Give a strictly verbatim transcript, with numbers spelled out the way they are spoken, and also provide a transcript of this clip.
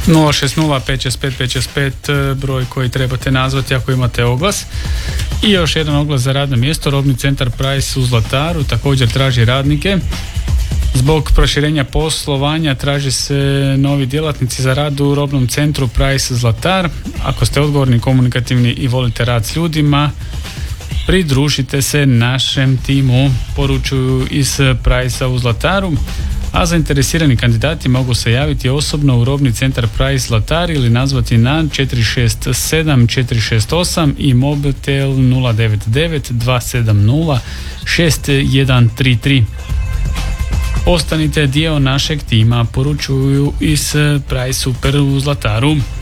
nula šest nula pet šest pet pet šest pet broj koji trebate nazvati ako imate oglas. I još jedan oglas za radno mjesto. Robni centar Price u Zlataru također traži radnike. Zbog proširenja poslovanja traži se novi djelatnici za rad u robnom centru Price Zlatar. Ako ste odgovorni, komunikativni i volite rad s ljudima, pridružite se našem timu, poručuju iz Price u Zlataru. A zainteresirani kandidati mogu se javiti osobno u robni centar Price Zlatar ili nazvati na četiri šest sedam četiri šest osam i mobitel nula devet devet dva sedam nula šest jedan tri tri. Postanite dio našeg tima, poručuju iz Price Super u Zlataru.